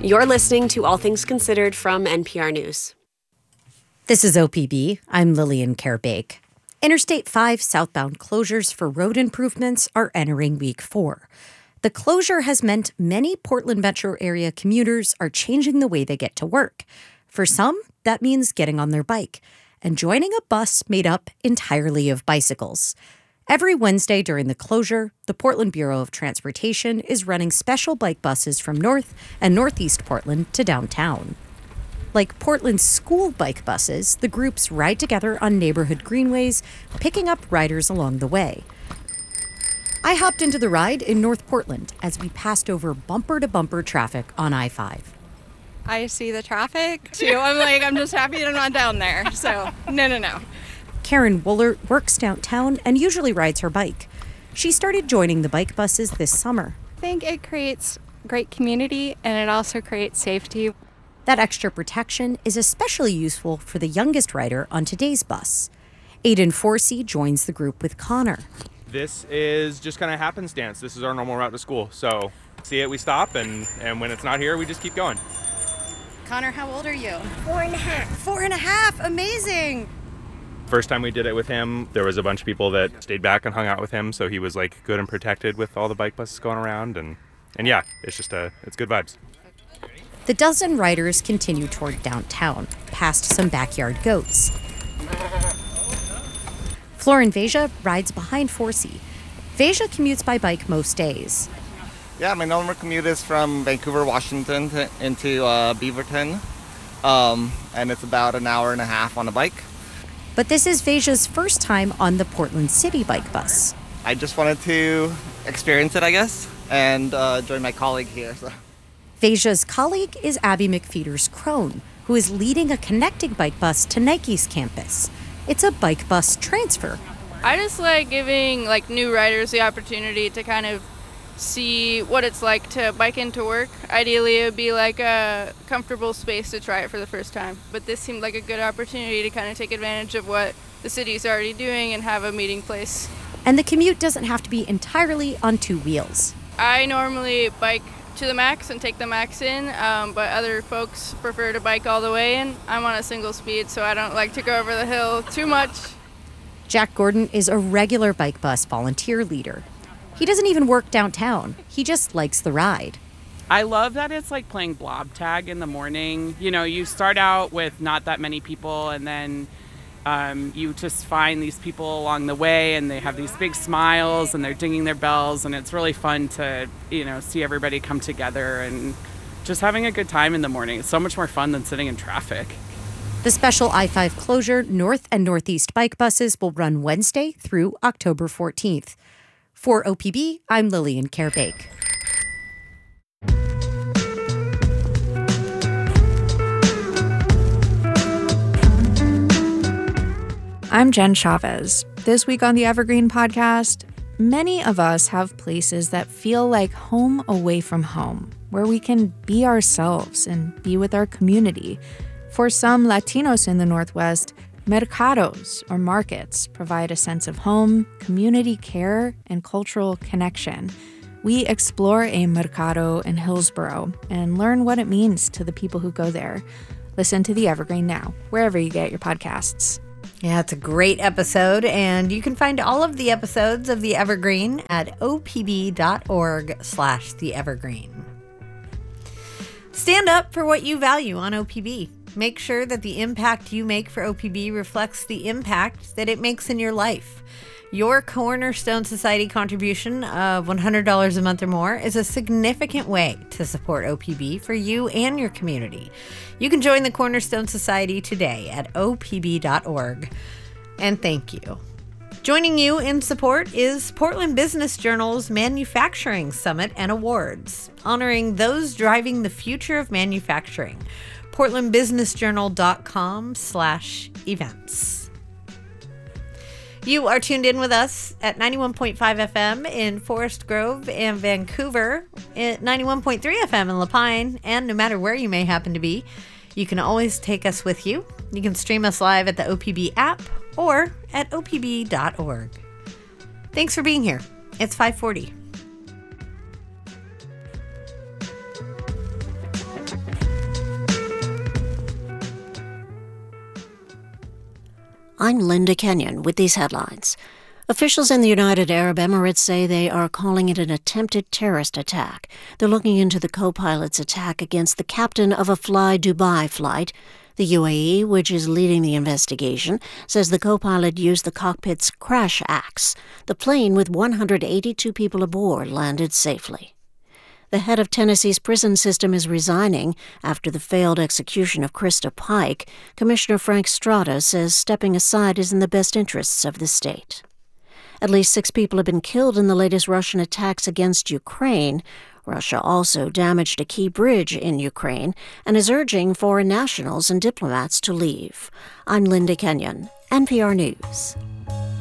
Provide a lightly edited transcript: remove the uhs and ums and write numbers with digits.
You're listening to All Things Considered from NPR News. This is OPB. I'm Lillian Kerr-Bake. Interstate 5 southbound closures for road improvements are entering week 4. The closure has meant many Portland metro area commuters are changing the way they get to work. For some, that means getting on their bike and joining a bus made up entirely of bicycles. Every Wednesday during the closure, the Portland Bureau of Transportation is running special bike buses from North and Northeast Portland to downtown. Like Portland's school bike buses, the groups ride together on neighborhood greenways, picking up riders along the way. I hopped into the ride in North Portland as we passed over bumper-to-bumper traffic on I-5. I see the traffic, too. I'm just happy that I'm not down there. So, no. Karen Woolert works downtown and usually rides her bike. She started joining the bike buses this summer. I think it creates great community, and it also creates safety. That extra protection is especially useful for the youngest rider on today's bus. Aiden Forsey joins the group with Connor. This is just kind of happenstance. This is our normal route to school. So see it, we stop, and when it's not here, we just keep going. Connor, how old are you? 4.5. 4.5, amazing! First time we did it with him, there was a bunch of people that stayed back and hung out with him, so he was like good and protected with all the bike buses going around, and yeah, it's good vibes. The dozen riders continue toward downtown, past some backyard goats. Florin Veja rides behind Forsey. Veja commutes by bike most days. Yeah, my normal commute is from Vancouver, Washington into Beaverton, and it's about an hour and a half on a bike. But this is Veja's first time on the Portland City bike bus. I just wanted to experience it, I guess, and join my colleague here. So. Veja's colleague is Abby McFeeters-Crone, who is leading a connecting bike bus to Nike's campus. It's a bike bus transfer. I just like giving new riders the opportunity to kind of see what it's like to bike into work. Ideally, it would be a comfortable space to try it for the first time. But this seemed like a good opportunity to kind of take advantage of what the city's already doing and have a meeting place. And the commute doesn't have to be entirely on 2 wheels. I normally bike to the max and take the max in, but other folks prefer to bike all the way in. I'm on a single speed, so I don't like to go over the hill too much. Jack Gordon is a regular bike bus volunteer leader. He doesn't even work downtown. He just likes the ride. I love that it's like playing blob tag in the morning. You know, you start out with not that many people, and then you just find these people along the way, and they have these big smiles, and they're dinging their bells, and it's really fun to, see everybody come together and just having a good time in the morning. It's so much more fun than sitting in traffic. The special I-5 closure, North and Northeast bike buses will run Wednesday through October 14th. For OPB, I'm Lillian Kerr-Bake. I'm Jen Chavez. This week on the Evergreen Podcast, many of us have places that feel like home away from home, where we can be ourselves and be with our community. For some Latinos in the Northwest, mercados, or markets, provide a sense of home, community care, and cultural connection. We explore a mercado in Hillsborough and learn what it means to the people who go there. Listen to The Evergreen now, wherever you get your podcasts. Yeah, it's a great episode, and you can find all of the episodes of The Evergreen at opb.org/The Evergreen. Stand up for what you value on OPB. Make sure that the impact you make for OPB reflects the impact that it makes in your life. Your Cornerstone Society contribution of $100 a month or more is a significant way to support OPB for you and your community. You can join the Cornerstone Society today at opb.org. And thank you. Joining you in support is Portland Business Journal's Manufacturing Summit and Awards, honoring those driving the future of manufacturing. portlandbusinessjournal.com/events. You are tuned in with us at 91.5 FM in Forest Grove and Vancouver, at 91.3 FM in La Pine, and no matter where you may happen to be, you can always take us with you. You can stream us live at the OPB app or at opb.org. Thanks for being here. It's 5:40. I'm Linda Kenyon with these headlines. Officials in the United Arab Emirates say they are calling it an attempted terrorist attack. They're looking into the co-pilot's attack against the captain of a Fly Dubai flight. The UAE, which is leading the investigation, says the co-pilot used the cockpit's crash axe. The plane with 182 people aboard landed safely. The head of Tennessee's prison system is resigning after the failed execution of Krista Pike. Commissioner Frank Strada says stepping aside is in the best interests of the state. At least 6 people have been killed in the latest Russian attacks against Ukraine. Russia also damaged a key bridge in Ukraine and is urging foreign nationals and diplomats to leave. I'm Linda Kenyon, NPR News.